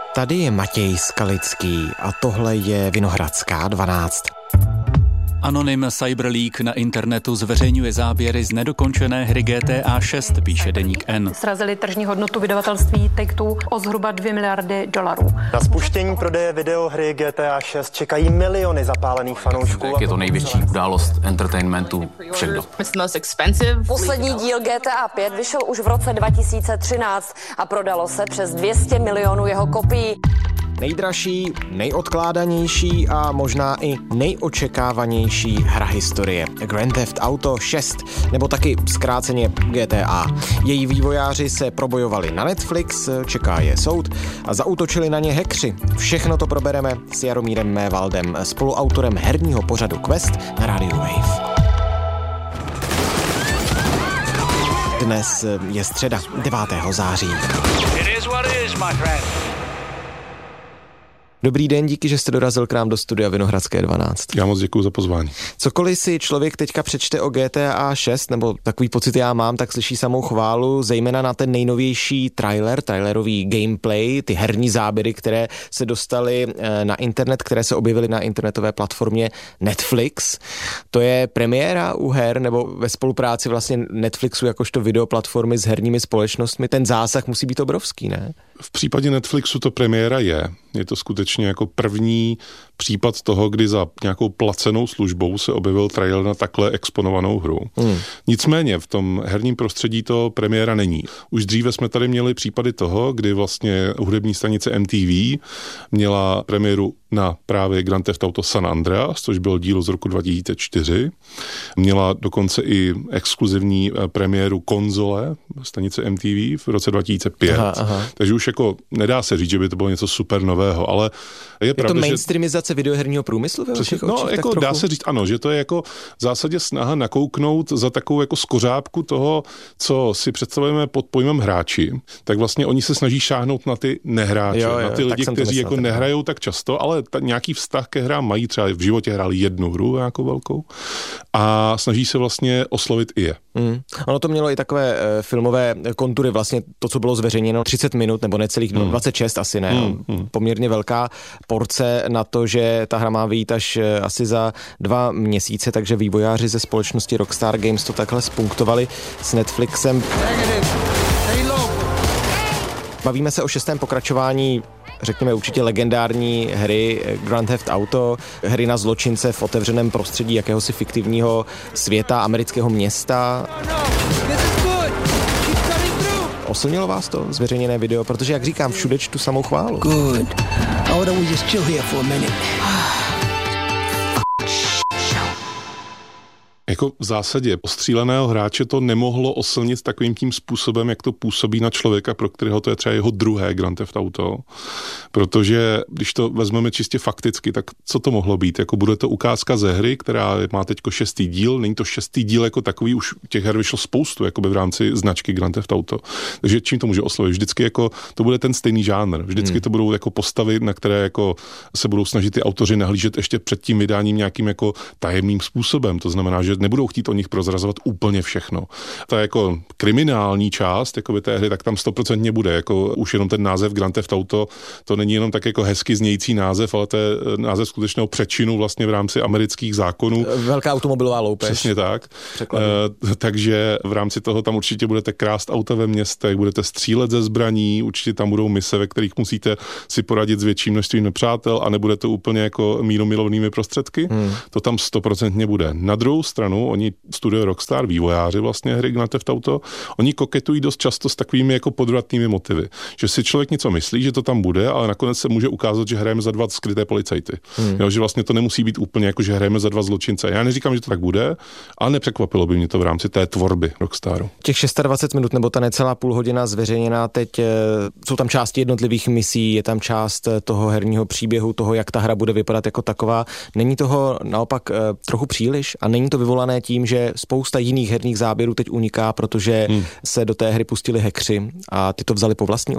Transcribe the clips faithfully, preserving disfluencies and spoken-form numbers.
Tady je Matěj Skalický a tohle je Vinohradská dvanáct. Anonym Cyberleak na internetu zveřejňuje záběry z nedokončené hry G T A šest, píše deník N. Srazili tržní hodnotu vydavatelství Take-Two o zhruba dvě miliardy dolarů. Na spuštění prodeje videohry G T A šest čekají miliony zapálených fanoušků. Je to největší událost entertainmentu všech dob. Poslední díl G T A pět vyšel už v roce dva tisíce třináct a prodalo se přes dvě stě milionů jeho kopií. Nejdražší, nejodkládanější a možná i nejočekávanější hra historie. Grand Theft Auto šest, nebo taky zkráceně G T A. Její vývojáři se probojovali na Netflix, čeká je soud a zaútočili na ně hackři. Všechno to probereme s Jaromírem Mévaldem, spoluautorem herního pořadu Quest na rádiu Wave. Dnes je středa, devátého září. Dobrý den, díky, že jste dorazil k nám do studia Vinohradské dvanáct. Já moc děkuji za pozvání. Cokoliv si člověk teďka přečte o G T A šest, nebo takový pocit já mám, tak slyší samou chválu, zejména na ten nejnovější trailer, trailerový gameplay, ty herní záběry, které se dostaly na internet, které se objevily na internetové platformě Netflix. To je premiéra u her, nebo ve spolupráci vlastně Netflixu jakožto videoplatformy s herními společnostmi. Ten zásah musí být obrovský, ne? V případě Netflixu to premiéra je. Je to skutečně jako první případ toho, kdy za nějakou placenou službou se objevil trailer na takhle exponovanou hru. Hmm. Nicméně v tom herním prostředí to premiéra není. Už dříve jsme tady měli případy toho, kdy vlastně hudební stanice M T V měla premiéru na právě Grand Theft Auto San Andreas, což byl díl z roku dva tisíce čtyři. Měla dokonce i exkluzivní premiéru konzole stanice M T V v roce dva tisíce pět. Aha, aha. Takže už jako nedá se říct, že by to bylo něco super nového, ale je, je pravda, to mainstreamizace že... videoherního průmyslu ve vašich no, očích, jako dá se říct, ano, že to je jako v zásadě snaha nakouknout za takovou jako skořápku toho, co si představujeme pod pojmem hráči, tak vlastně oni se snaží šáhnout na ty nehráče, jo, jo, na ty lidi, kteří jako tak nehrajou tak často, ale ta, nějaký vztah ke hrám mají, třeba v životě hráli jednu hru jako velkou a snaží se vlastně oslovit i je. Mm. Ono to mělo i takové e, filmové kontury, vlastně to, co bylo zveřejněno třicet minut, nebo necelých mm. dvacet šest asi ne, mm. No, poměrně velká porce na to, že ta hra má vyjít až e, asi za dva měsíce, takže vývojáři ze společnosti Rockstar Games to takhle spunktovali s Netflixem. Bavíme se o šestém pokračování, řekněme určitě legendární hry Grand Theft Auto, hry na zločince v otevřeném prostředí jakéhosi fiktivního světa, amerického města. Oslnilo vás to zveřejněné video? Protože, jak říkám, všude čtu samou chválu. Good. Oh, don't we just chill here for a minute. Jako v zásadě ostříleného hráče to nemohlo oslnit takovým tím způsobem, jak to působí na člověka, pro kterého to je třeba jeho druhé Grand Theft Auto. Protože když to vezmeme čistě fakticky, tak co to mohlo být? Jako bude to ukázka ze hry, která má teďko šestý díl, není to šestý díl jako takový, už těch her vyšlo spoustu jakoby v rámci značky Grand Theft Auto. Takže čím to může oslovit? Vždycky jako to bude ten stejný žánr. Vždycky hmm. to budou jako postavy, na které jako se budou snažit ty autoři nahlížet ještě před tím vydáním nějakým jako tajemným způsobem. To znamená, že nebudou chtít o nich prozrazovat úplně všechno. Ta jako kriminální část jakoby té hry, tak tam stoprocentně bude. Jako už jenom ten název Grand Theft Auto, to není jenom tak jako hezky znějící název, ale to je název skutečného přečinu vlastně v rámci amerických zákonů. Velká automobilová loupež. Přesně tak. E, takže v rámci toho tam určitě budete krást auta ve městech, budete střílet ze zbraní, určitě tam budou mise, ve kterých musíte si poradit s větším množstvím nepřátel a nebude to úplně jako mírumilovnými prostředky. Hmm. To tam stoprocentně bude. Na druhou stranu oni studio Rockstar, vývojáři vlastně hry Grand Theft Auto, oni koketují dost často s takovými jako podvratnými motivy. Že si člověk něco myslí, že to tam bude, ale nakonec se může ukázat, že hrajeme za dva skryté policajty. Hmm. Jo, že vlastně to nemusí být úplně jako, že hrajeme za dva zločince. Já neříkám, že to tak bude, ale nepřekvapilo by mě to v rámci té tvorby Rockstaru. Těch dvacet šest minut nebo ta necelá půl hodina zveřejněná teď, jsou tam části jednotlivých misí, je tam část toho herního příběhu, toho, jak ta hra bude vypadat jako taková. Není toho naopak trochu příliš a není to vyvolané tím, že spousta jiných herních záběrů teď uniká, protože hmm. se do té hry pustili hackři a ty to vzali po vlastní ose?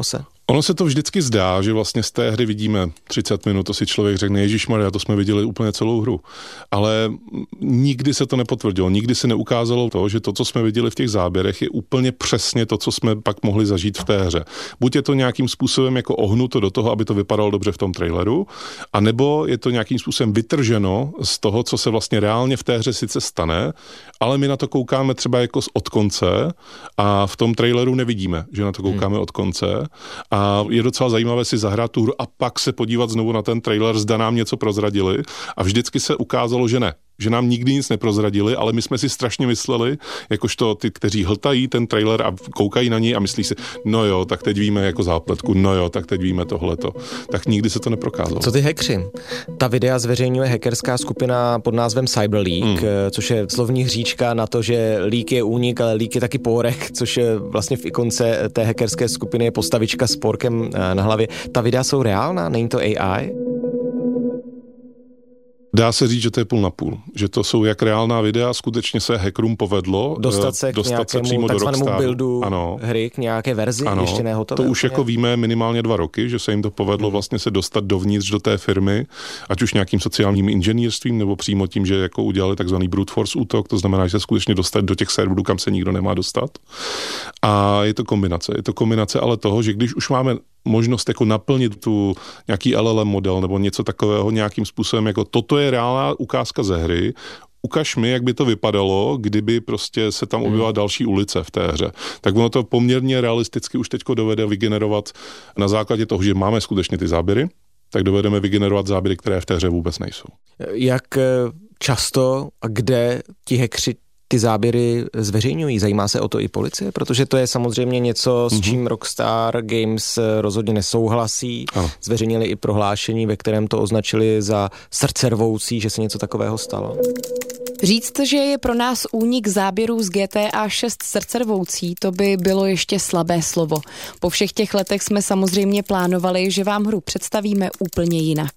Ono se to vždycky zdá, že vlastně z té hry vidíme třicet minut, to si člověk řekne, ježišmarja, to jsme viděli úplně celou hru. Ale nikdy se to nepotvrdilo, nikdy se neukázalo to, že to, co jsme viděli v těch záběrech, je úplně přesně to, co jsme pak mohli zažít v té hře. Buď je to nějakým způsobem jako ohnuto do toho, aby to vypadalo dobře v tom traileru, a nebo je to nějakým způsobem vytrženo z toho, co se vlastně reálně v té hře sice stane, ale my na to koukáme třeba jako od konce a v tom traileru nevidíme, že na to koukáme hmm. od konce. A je docela zajímavé si zahrát tu hru a pak se podívat znovu na ten trailer, zda nám něco prozradili. A vždycky se ukázalo, že ne. Že nám nikdy nic neprozradili, ale my jsme si strašně mysleli, jakožto ty, kteří hltají ten trailer a koukají na něj a myslí si, no jo, tak teď víme jako zápletku, no jo, tak teď víme tohleto. Tak nikdy se to neprokázalo. Co ty hackři? Ta videa zveřejňuje hackerská skupina pod názvem CyberLeak, hmm. což je slovní hříčka na to, že leak je únik, ale leak je taky pórek, což je vlastně v ikonce té hackerské skupiny je postavička s pórkem na hlavě. Ta videa jsou reálná? Není to A I? Dá se říct, že to je půl na půl. Že to jsou jak reálná videa, skutečně se hackerům povedlo dostat se k dostat nějakému se přímo takzvanému do buildu ano. hry, k nějaké verzi, ano. ještě nehotové. To už jako víme minimálně dva roky, že se jim to povedlo hmm. vlastně se dostat dovnitř do té firmy, ať už nějakým sociálním inženýrstvím, nebo přímo tím, že jako udělali takzvaný brute force útok, to znamená, že se skutečně dostat do těch serverů, kam se nikdo nemá dostat. A je to kombinace. Je to kombinace ale toho, že když už máme možnost jako naplnit tu nějaký L L M model nebo něco takového nějakým způsobem, jako toto je reálná ukázka ze hry, ukaž mi, jak by to vypadalo, kdyby prostě se tam objevila další ulice v té hře. Tak ono to poměrně realisticky už teďko dovede vygenerovat na základě toho, že máme skutečně ty záběry, tak dovedeme vygenerovat záběry, které v té hře vůbec nejsou. Jak často a kde ti hackři ty záběry zveřejňují? Zajímá se o to i policie? Protože to je samozřejmě něco, s čím Rockstar Games rozhodně nesouhlasí. Ano. Zveřejnili i prohlášení, ve kterém to označili za srdcervoucí, že se něco takového stalo. Říct, že je pro nás únik záběrů z G T A šest srdcervoucí, to by bylo ještě slabé slovo. Po všech těch letech jsme samozřejmě plánovali, že vám hru představíme úplně jinak.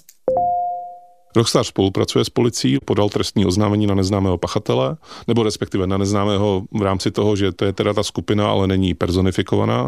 Rockstar spolupracuje s policií, podal trestní oznámení na neznámého pachatele, nebo respektive na neznámého v rámci toho, že to je teda ta skupina, ale není personifikovaná,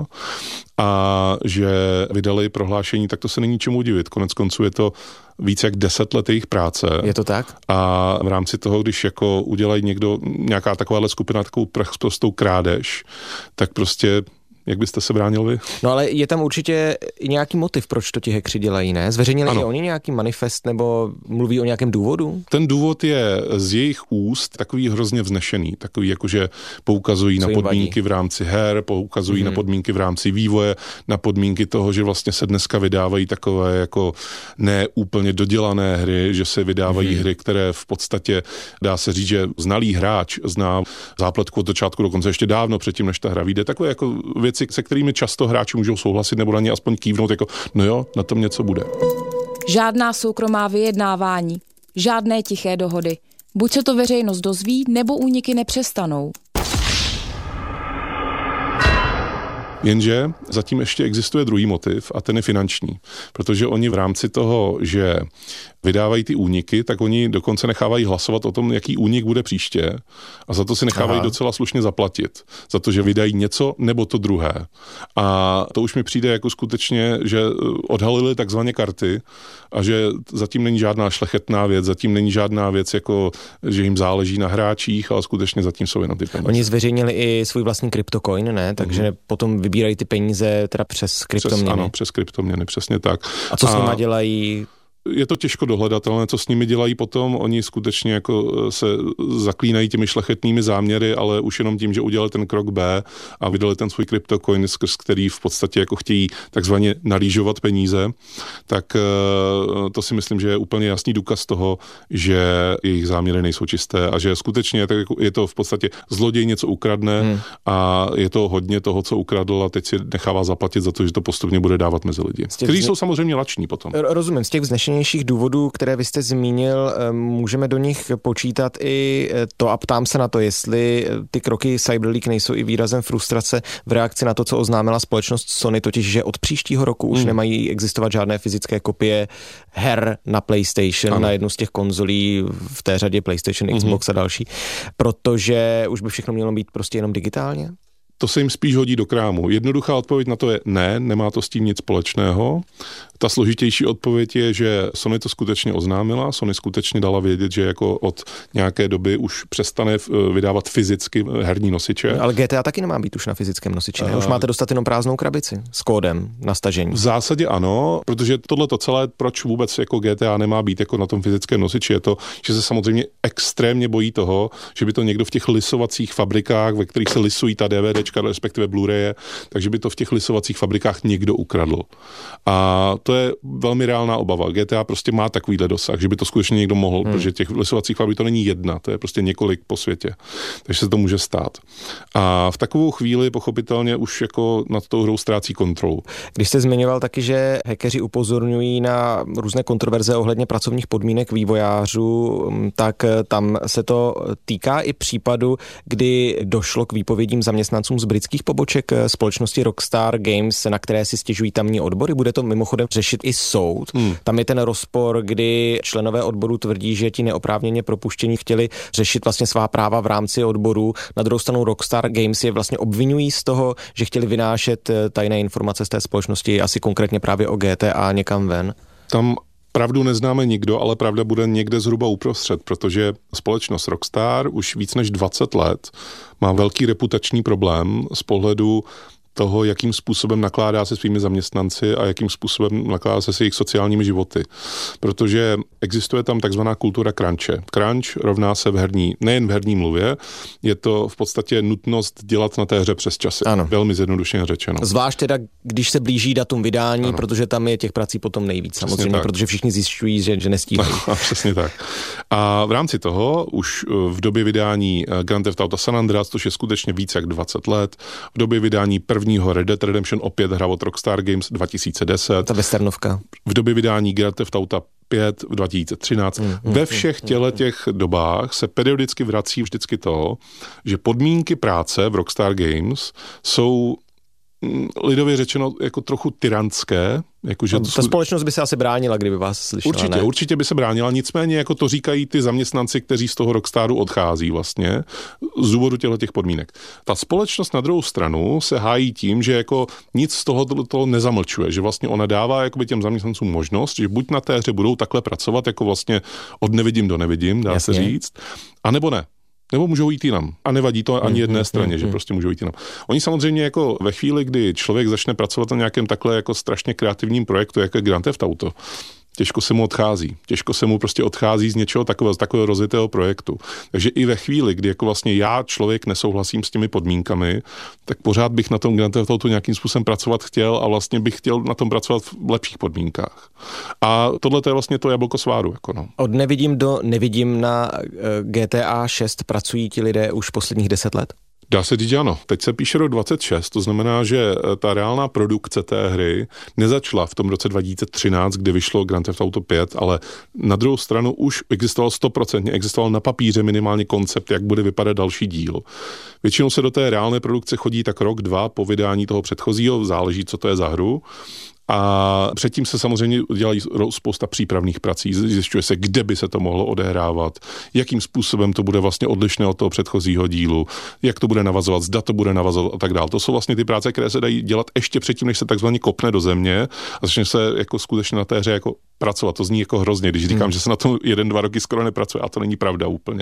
a že vydali prohlášení, tak to se není čemu udivit. Konec konců je to víc jak deset let jejich práce. Je to tak? A v rámci toho, když jako udělají někdo, nějaká takováhle skupina, takovou prostou krádež, tak prostě jak byste se bránil vy? No ale je tam určitě i nějaký motiv, proč to ti hackři dělají, ne? Zveřejnili ano. i oni nějaký manifest nebo mluví o nějakém důvodu? Ten důvod je z jejich úst takový hrozně vznešený, takový jakože poukazují Co na podmínky vadí? v rámci her, poukazují mm-hmm. na podmínky v rámci vývoje, na podmínky toho, že vlastně se dneska vydávají takové jako ne úplně dodělané hry, že se vydávají mm-hmm. hry, které v podstatě dá se říct, že znalý hráč zná zápletku od začátku do konce ještě dávno předtím, než ta hra vyjde. Takové jako věci, se kterými často hráči můžou souhlasit nebo na ně aspoň kývnout, jako no jo, na tom něco bude. Žádná soukromá vyjednávání, žádné tiché dohody. Buď se to veřejnost dozví, nebo úniky nepřestanou. Jenže zatím ještě existuje druhý motiv a ten je finanční, protože oni v rámci toho, že vydávají ty úniky, tak oni dokonce nechávají hlasovat o tom, jaký únik bude příště a za to si nechávají Aha. docela slušně zaplatit. Za to, že vydají něco nebo to druhé. A to už mi přijde jako skutečně, že odhalili takzvané karty a že zatím není žádná šlechetná věc, zatím není žádná věc, jako že jim záleží na hráčích, ale skutečně zatím jsou jenom ty peníze. Oni zveřejnili i svůj vlastní kryptocoin, ne? Takže mm. potom vybírají ty peníze teda přes kryptoměny. Přes, ano, přes kryptoměny, přesně tak. A co a... s nima dělají? Je to těžko dohledatelné, co s nimi dělají potom. Oni skutečně jako se zaklínají těmi šlechetnými záměry, ale už jenom tím, že udělali ten krok B a vydali ten svůj kryptocoin, skrz který v podstatě jako chtějí takzvaně nalížovat peníze, tak to si myslím, že je úplně jasný důkaz toho, že jejich záměry nejsou čisté a že skutečně je to, je to v podstatě zloděj něco ukradne hmm. a je to hodně toho, co ukradl a teď si nechává zaplatit za to, že to postupně bude dávat mezi lidi. Kteří jsou samozřejmě lační potom. Rozumím, z těch vznešenějších důvodů, které vy jste zmínil, můžeme do nich počítat i to a ptám se na to, jestli ty kroky CyberLeak nejsou i výrazem frustrace v reakci na to, co oznámila společnost Sony, totiž, že od příštího roku už hmm. nemají existovat žádné fyzické kopie her na PlayStation, ano. na jednu z těch konzolí v té řadě PlayStation, Xbox hmm. a další, protože už by všechno mělo být prostě jenom digitálně? To se jim spíš hodí do krámu. Jednoduchá odpověď na to je ne, nemá to s tím nic společného. Ta složitější odpověď je, že Sony to skutečně oznámila, Sony skutečně dala vědět, že jako od nějaké doby už přestane vydávat fyzicky herní nosiče. Ale G T A taky nemá být už na fyzickém nosiči, ne? Už máte dostat jenom prázdnou krabici s kódem na stažení. V zásadě ano, protože tohle to celé, proč vůbec jako G T A nemá být jako na tom fyzickém nosiči, je to, že se samozřejmě extrémně bojí toho, že by to někdo v těch lisovacích fabrikách, ve kterých se lisují ta DVDčka, respektive Blu-raye, takže by to v těch lisovacích fabrikách někdo ukradl. A to je velmi reálná obava. G T A prostě má takovýhle dosah, že by to skutečně někdo mohl, hmm. protože těch lisovacích fabrik to není jedna, to je prostě několik po světě. Takže se to může stát. A v takovou chvíli pochopitelně už jako nad tou hrou ztrácí kontrolu. Když jste zmiňoval taky, že hackeři upozorňují na různé kontroverze ohledně pracovních podmínek vývojářů, tak tam se to týká i případu, kdy došlo k výpovědím zaměstnancům z britských poboček společnosti Rockstar Games, na které si stěžují tamní odbory. Bude to mimochodem řešit i soud. Hmm. Tam je ten rozpor, kdy členové odboru tvrdí, že ti neoprávněně propuštění chtěli řešit vlastně svá práva v rámci odboru. Na druhou stranu Rockstar Games je vlastně obvinují z toho, že chtěli vynášet tajné informace z té společnosti, asi konkrétně právě o G T A někam ven. Tam pravdu neznáme nikdo, ale pravda bude někde zhruba uprostřed, protože společnost Rockstar už víc než dvacet let má velký reputační problém z pohledu toho, jakým způsobem nakládá se svými zaměstnanci a jakým způsobem nakládá se s jejich sociálními životy. Protože existuje tam takzvaná kultura crunche. Crunch rovná se v herní, nejen v herní mluvě, je to v podstatě nutnost dělat na té hře přes časy. Ano. Velmi zjednodušeně řečeno. Zvlášť teda, když se blíží datum vydání, ano. Protože tam je těch prací potom nejvíc. Přesně samozřejmě, tak. Protože všichni zjišťují, že, že nestíhají. Přesně tak. A v rámci toho už v době vydání Grand Theft Auto San Andreas, což je skutečně víc jak dvacet let, v době vydání prvního Red Dead Redemption, opět hra od Rockstar Games dva tisíce deset. Ta westernovka. V době vydání Grand Theft Auto pět v dva tisíce třináct. Mm, mm, Ve všech těle těch dobách se periodicky vrací vždycky to, že podmínky práce v Rockstar Games jsou lidově řečeno jako trochu tyrantské. Jako, že ta to... společnost by se asi bránila, kdyby vás slyšela. Určitě, ne? určitě by se bránila, nicméně jako to říkají ty zaměstnanci, kteří z toho Rockstaru odchází vlastně z důvodu těchto těch podmínek. Ta společnost na druhou stranu se hájí tím, že jako nic z toho to nezamlčuje, že vlastně ona dává jakoby těm zaměstnancům možnost, že buď na té hře budou takhle pracovat, jako vlastně od nevidím do nevidím, dá Jasně. se říct, anebo ne. Nebo můžou jít jinam. A nevadí to ani jedné straně, že prostě můžou jít jinam. Oni samozřejmě jako ve chvíli, kdy člověk začne pracovat na nějakém takhle jako strašně kreativním projektu, jako je Grand Theft Auto, těžko se mu odchází. Těžko se mu prostě odchází z něčeho takového, z takového rozjetého projektu. Takže i ve chvíli, kdy jako vlastně já, člověk, nesouhlasím s těmi podmínkami, tak pořád bych na tom Grand Theft Auto nějakým způsobem pracovat chtěl a vlastně bych chtěl na tom pracovat v lepších podmínkách. A tohle to je vlastně to jablko sváru. Jako no. Od nevidím do nevidím na G T A šest pracují ti lidé už posledních deset let? Dá se říct, ano. Teď se píše rok dvacet šest, to znamená, že ta reálná produkce té hry nezačala v tom roce dva tisíce třináct, kdy vyšlo Grand Theft Auto pět, ale na druhou stranu už existoval stoprocentně, existoval na papíře minimálně koncept, jak bude vypadat další díl. Většinou se do té reálné produkce chodí tak rok, dva po vydání toho předchozího, záleží, co to je za hru. A předtím se samozřejmě dělají spousta přípravných prací, zjišťuje se, kde by se to mohlo odehrávat, jakým způsobem to bude vlastně odlišné od toho předchozího dílu, jak to bude navazovat, zda to bude navazovat a tak dále. To jsou vlastně ty práce, které se dají dělat ještě předtím, než se takzvaně kopne do země a začne se jako skutečně na té hře jako pracovat. To zní jako hrozně, když říkám, hmm. že se na tom jeden, dva roky skoro nepracuje, a to není pravda úplně.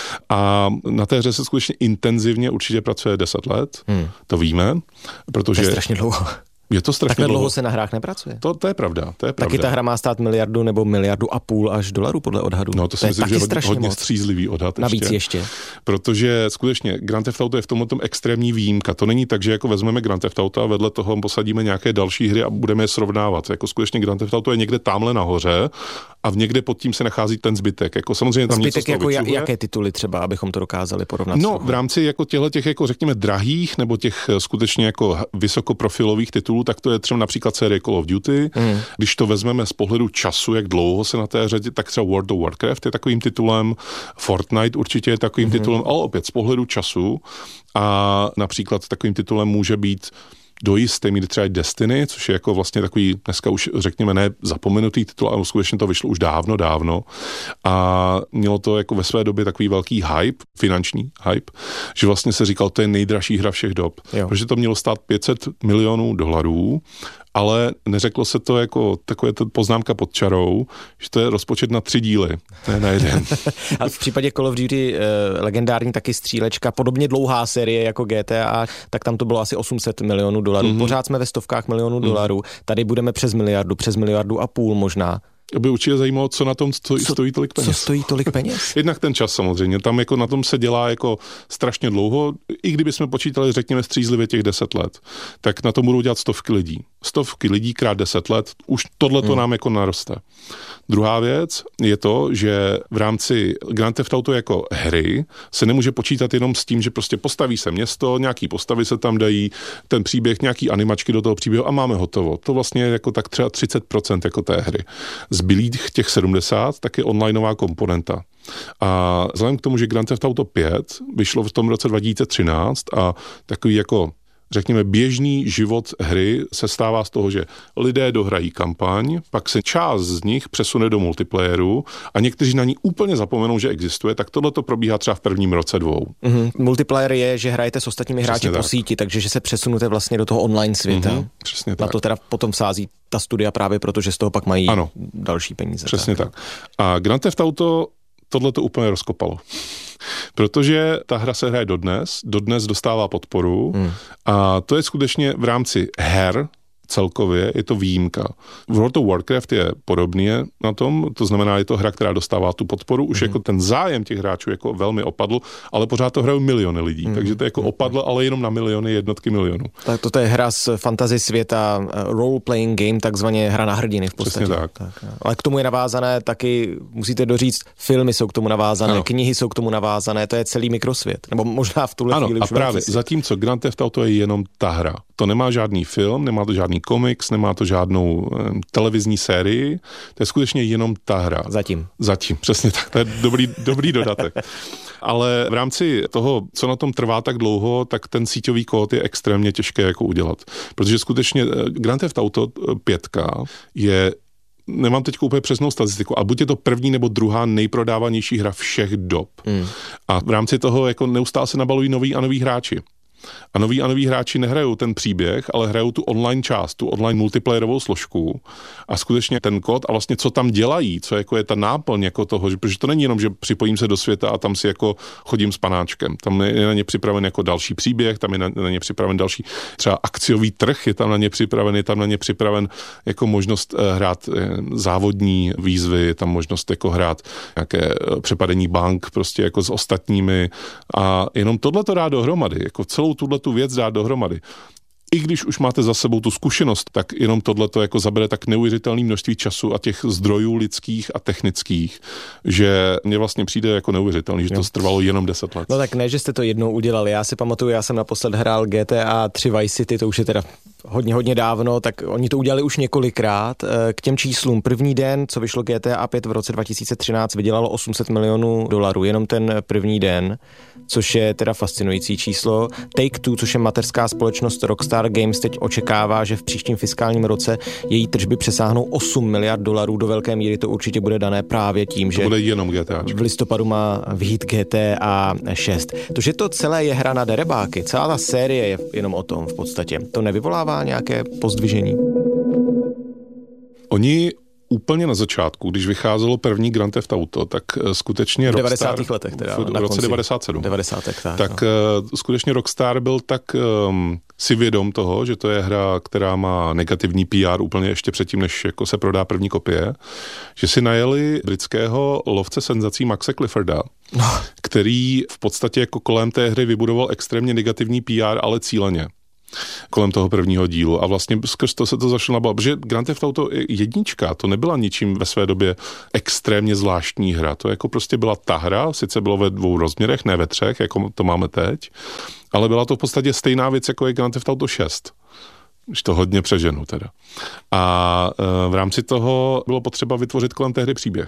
A na té hře se skutečně intenzivně určitě pracuje deset let, hmm. to víme, protože... To je strašně dlouho. Je to strašně Takhle dlouho dlouho se na hrách nepracuje. To, to je pravda, to je pravda. Taky ta hra má stát miliardu nebo miliardu a půl až dolarů podle odhadu. No to, to si myslím, že je hodně, hodně střízlivý odhad. Navíc ještě. ještě. Protože skutečně Grand Theft Auto je v tomhle tom extrémní výjimka. To není tak, že jako vezmeme Grand Theft Auto a vedle toho posadíme nějaké další hry a budeme je srovnávat. Jako skutečně Grand Theft Auto je někde tamhle nahoře a v někde pod tím se nachází ten zbytek. Jako samozřejmě tam zbytek něco jako jaké tituly třeba, abychom to dokázali porovnat? No, v rámci jako těchto těch jako řekněme drahých nebo těch skutečně jako vysokoprofilových titulů, tak to je třeba například série Call of Duty. Mm. Když to vezmeme z pohledu času, jak dlouho se na té řadě, tak třeba World of Warcraft je takovým titulem, Fortnite určitě je takovým mm. titulem, ale opět z pohledu času a například takovým titulem může být do jisté míry třeba Destiny, což je jako vlastně takový dneska už řekněme ne zapomenutý titul, ale skutečně to vyšlo už dávno, dávno a mělo to jako ve své době takový velký hype, finanční hype, že vlastně se říkal, to je nejdražší hra všech dob, jo. Protože to mělo stát pět set milionů dolarů, ale neřeklo se to jako takové to poznámka pod čarou, že to je rozpočet na tři díly, ne na jeden. A v případě Call of Duty uh, legendární taky střílečka, podobně dlouhá série jako G T A, tak tam to bylo asi osm set milionů dolarů. Mm-hmm. Pořád jsme ve stovkách milionů mm-hmm. dolarů, tady budeme přes miliardu, přes miliardu a půl možná. By určitě zajímalo, co na tom stojí, co, stojí tolik peněz. Co stojí tolik peněz? Jednak ten čas samozřejmě, tam jako na tom se dělá jako strašně dlouho, i kdyby jsme počítali, řekněme střízlivě těch deset let, tak na tom budou dělat stovky lidí. Stovky lidí krát deset let, už tohle to hmm. nám jako naroste. Druhá věc je to, že v rámci Grand Theft Auto jako hry se nemůže počítat jenom s tím, že prostě postaví se město, nějaký postavy se tam dají, ten příběh, nějaký animačky do toho příběhu a máme hotovo. To vlastně je jako tak třeba třicet procent jako té hry. Zbylých těch sedmdesát tak je onlineová komponenta. A vzhledem k tomu, že Grand Theft Auto pět vyšlo v tom roce dva tisíce třináct a takový jako řekněme, běžný život hry se stává z toho, že lidé dohrají kampaň, pak se část z nich přesune do multiplayeru a někteří na ní úplně zapomenou, že existuje, tak tohle to probíhá třeba v prvním roce dvou. Mm-hmm. Multiplayer je, že hrajete s ostatními hráči po síti, takže že se přesunete vlastně do toho online světa. Mm-hmm. Přesně na tak. to teda potom vsází ta studia právě proto, že z toho pak mají ano. další peníze. Přesně tak. tak. A Grand Theft Auto tohle to úplně rozkopalo. Protože ta hra se hraje dodnes, dodnes dostává podporu hmm. a to je skutečně v rámci her celkově, je to výjimka. World of Warcraft je podobný na tom, to znamená, je to hra, která dostává tu podporu, už hmm. jako ten zájem těch hráčů jako velmi opadl, ale pořád to hrajou miliony lidí, hmm. takže to je jako opadlo, ale jenom na miliony, jednotky milionů. Tak toto je hra z fantasy světa, role-playing game, takzvaně hra na hrdiny v podstatě. Přesně tak. tak. Ale k tomu je navázané taky, musíte doříct, filmy jsou k tomu navázané, ano. knihy jsou k tomu navázané, to je celý mikrosvět. Nebo možná v tuhle ano, chvíli a už právě, zatímco Grand Theft Auto je jenom ta hra. To nemá žádný film, nemá to žádný komiks, nemá to žádnou um, televizní sérii, to je skutečně jenom ta hra. Zatím. Zatím, přesně tak, to je dobrý, dobrý dodatek. Ale v rámci toho, co na tom trvá tak dlouho, tak ten síťový kód je extrémně těžké jako udělat. Protože skutečně Grand Theft Auto pět je, nemám teď úplně přesnou statistiku, a buď je to první nebo druhá nejprodávanější hra všech dob. Hmm. A v rámci toho jako neustále se nabalují noví a noví hráči. A noví a noví hráči nehrajou ten příběh, ale hrajou tu online část, tu online multiplayerovou složku a skutečně ten kód a vlastně co tam dělají, co jako je ta náplň jako toho, že, protože to není jenom, že připojím se do světa a tam si jako chodím s panáčkem. Tam je na ně připraven jako další příběh, tam je na, na ně připraven další třeba akciový trh, je tam na ně připraven, je tam na ně připraven jako možnost eh, hrát eh, závodní výzvy, je tam možnost jako hrát nějaké eh, přepadení bank prostě jako s ostatními a jenom tohle to dá dohromady, jako celou tuhle tu věc dát dohromady. I když už máte za sebou tu zkušenost, tak jenom tohleto jako zabere tak neuvěřitelné množství času a těch zdrojů lidských a technických, že mně vlastně přijde jako neuvěřitelný, že to trvalo jenom deset let. No tak ne, že jste to jednou udělali. Já si pamatuju, já jsem naposled hrál G T A tři Vice City, to už je teda hodně, hodně dávno, tak oni to udělali už několikrát. K těm číslům první den, co vyšlo G T A pět v roce dva tisíce třináct, vydělalo osm set milionů dolarů, jenom ten první den, což je teda fascinující číslo. Take-Two, což je mateřská společnost Rockstar Games, teď očekává, že v příštím fiskálním roce její tržby přesáhnou osm miliard dolarů. Do velké míry to určitě bude dané právě tím, to že bude jenom G T A. v listopadu má vyjít G T A šest. To, že to celé je hra na derebáky, celá ta série je jenom o tom v podstatě, to nevyvolává nějaké pozdvižení? Oni úplně na začátku, když vycházelo první Grand Theft Auto, tak skutečně v Rockstar... devadesátých letech teda. V, v roce devadesát sedm. devadesát, tak. Tak no. skutečně Rockstar byl tak um, si vědom toho, že to je hra, která má negativní P R úplně ještě předtím, než jako se prodá první kopie, že si najeli britského lovce senzací Maxe Clifforda, no. který v podstatě jako kolem té hry vybudoval extrémně negativní P R, ale cíleně. Kolem toho prvního dílu a vlastně skrz to se to začalo nabavit, protože Grand Theft Auto jednička, to nebyla ničím ve své době extrémně zvláštní hra, to jako prostě byla ta hra, sice bylo ve dvou rozměrech, ne ve třech, jako to máme teď, ale byla to v podstatě stejná věc, jako je Grand Theft Auto šest. Už to hodně přeženu teda. A v rámci toho bylo potřeba vytvořit kolem té hry příběh.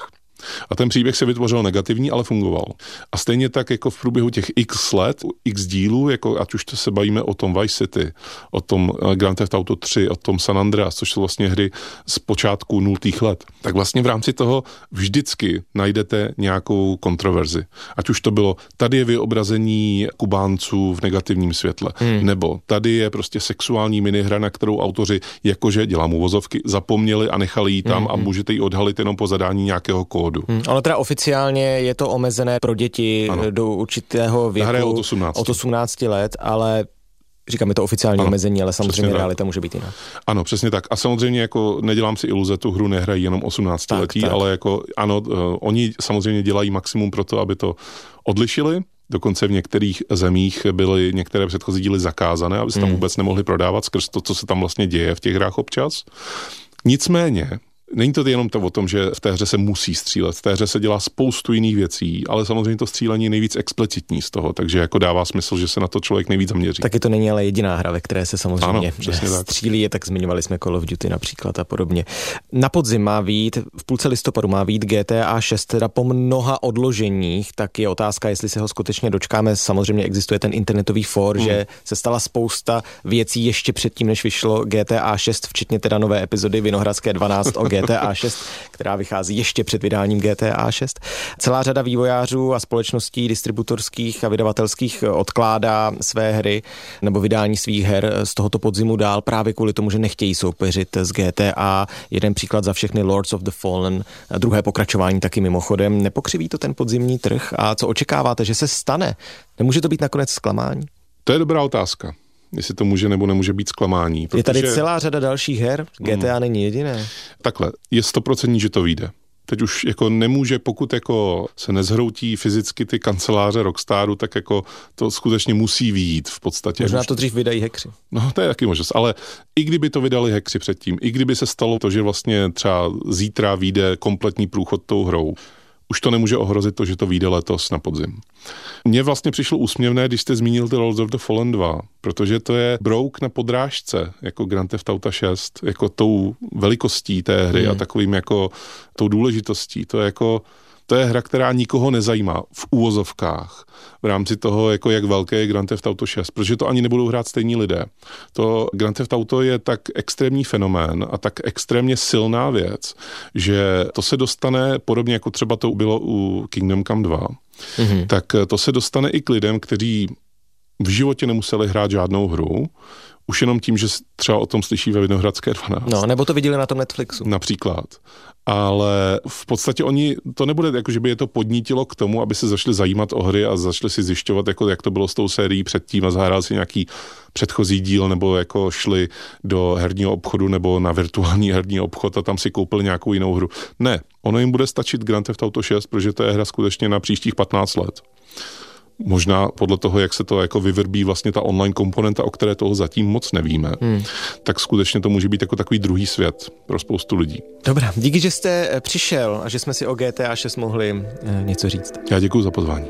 A ten příběh se vytvořil negativní, ale fungoval. A stejně tak jako v průběhu těch x let, x dílů, jako ať už to se bavíme o tom Vice City, o tom Grand Theft Auto tři, o tom San Andreas, což jsou vlastně hry z počátku nultých let, tak vlastně v rámci toho vždycky najdete nějakou kontroverzi. Ať už to bylo, tady je vyobrazení Kubánců v negativním světle, hmm. nebo tady je prostě sexuální minihra, na kterou autoři, jakože dělám uvozovky, zapomněli a nechali ji tam hmm. a můžete ji odhalit jenom po zadání nějakého kódu. Hmm. Ono teda oficiálně je to omezené pro děti ano. do určitého věku. Hra je od osmnácti. Od osmnácti let, ale říkáme to oficiální ano, omezení, ale samozřejmě realita tak. Může být jiná. Ano, přesně tak. A samozřejmě jako nedělám si iluze, tu hru nehrají jenom osmnáctiletí, tak, tak. ale jako ano, uh, oni samozřejmě dělají maximum pro to, aby to odlišili. Dokonce v některých zemích byly některé předchozí díly zakázané, aby se tam hmm. vůbec nemohli prodávat skrz to, co se tam vlastně děje v těch hrách občas. Nicméně, není to jenom to o tom, že v té hře se musí střílet. V té hře se dělá spoustu jiných věcí, ale samozřejmě to střílení je nejvíc explicitní z toho, takže jako dává smysl, že se na to člověk nejvíc zaměří. Taky to není ale jediná hra, ve které se samozřejmě ano, střílí, je, tak zmiňovali jsme Call of Duty například a podobně. Na podzim má vyjít, v půlce listopadu má vyjít G T A šest, teda po mnoha odloženích, tak je otázka, jestli se ho skutečně dočkáme. Samozřejmě existuje ten internetový for, hmm. že se stala spousta věcí ještě předtím, než vyšlo G T A šest, včetně teda nové epizody Vinohradské dvanáct o G T A šest, která vychází ještě před vydáním G T A šest. Celá řada vývojářů a společností distributorských a vydavatelských odkládá své hry nebo vydání svých her z tohoto podzimu dál právě kvůli tomu, že nechtějí soupeřit s G T A. Jeden příklad za všechny, Lords of the Fallen, druhé pokračování taky mimochodem. Nepokřiví to ten podzimní trh a co očekáváte, že se stane? Nemůže to být nakonec zklamání? To je dobrá otázka. Jestli to může nebo nemůže být zklamání. Protože... Je tady celá řada dalších her, G T A hmm. není jediné. Takhle, je stoprocentní, že to vyjde. Teď už jako nemůže, pokud jako se nezhroutí fyzicky ty kanceláře Rockstaru, tak jako to skutečně musí vyjít v podstatě. Možná to dřív vydají hackři. No, to je taky možnost, ale i kdyby to vydali hackři předtím, i kdyby se stalo to, že vlastně třeba zítra vyjde kompletní průchod tou hrou, už to nemůže ohrozit to, že to vyjde letos na podzim. Mně vlastně přišlo úsměvné, když jste zmínil ty Lords of the Fallen dva, protože to je brouk na podrážce, jako Grand Theft Auto šest, jako tou velikostí té hry hmm. a takovým jako tou důležitostí. To je jako To je hra, která nikoho nezajímá v úvozovkách v rámci toho, jako jak velké je Grand Theft Auto šest, protože to ani nebudou hrát stejní lidé. To Grand Theft Auto je tak extrémní fenomén a tak extrémně silná věc, že to se dostane, podobně jako třeba to bylo u Kingdom Come dva, mm-hmm. tak to se dostane i k lidem, kteří v životě nemuseli hrát žádnou hru, už jenom tím, že třeba o tom slyší ve Vinohradské dvanáct. No, nebo to viděli na tom Netflixu. Například. Ale v podstatě oni, to nebude jako, že by je to podnítilo k tomu, aby se začali zajímat o hry a začali si zjišťovat, jako, jak to bylo s tou sérií předtím a zahrál si nějaký předchozí díl, nebo jako šli do herního obchodu nebo na virtuální herní obchod a tam si koupili nějakou jinou hru. Ne, ono jim bude stačit Grand Theft Auto šest, protože to je hra skutečně na příštích patnáct let. Možná podle toho, jak se to jako vyvrbí vlastně ta online komponenta, o které toho zatím moc nevíme, hmm. tak skutečně to může být jako takový druhý svět pro spoustu lidí. Dobrá, díky, že jste přišel a že jsme si o G T A šest mohli eh, něco říct. Já děkuji za pozvání.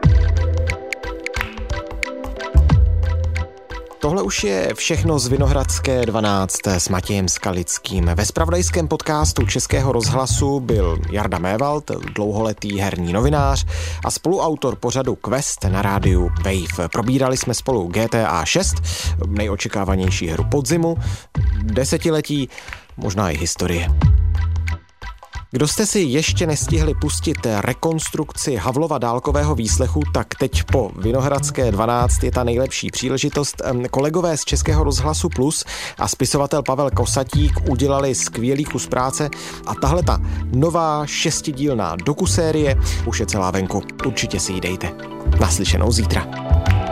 Tohle už je všechno z Vinohradské dvanáct s Matějem Skalickým. Ve zpravodajském podcastu Českého rozhlasu byl Jarda Mévald, dlouholetý herní novinář a spoluautor pořadu Quest na rádiu Wave. Probírali jsme spolu G T A šest, nejočekávanější hru podzimu, desetiletí, možná i historie. Kdo jste si ještě nestihli pustit rekonstrukci Havlova dálkového výslechu, tak teď po Vinohradské dvanáct je ta nejlepší příležitost. Kolegové z Českého rozhlasu Plus a spisovatel Pavel Kosatík udělali skvělý kus práce a tahle ta nová šestidílná dokusérie už je celá venku. Určitě si ji dejte. Naslyšenou zítra.